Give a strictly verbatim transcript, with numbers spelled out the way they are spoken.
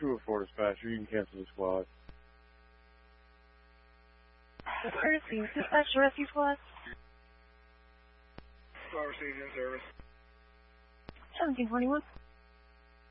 two oh four dispatcher, you can cancel the squad. Courtesy, dispatch rescue squad. Squad received in service. seventeen twenty-one.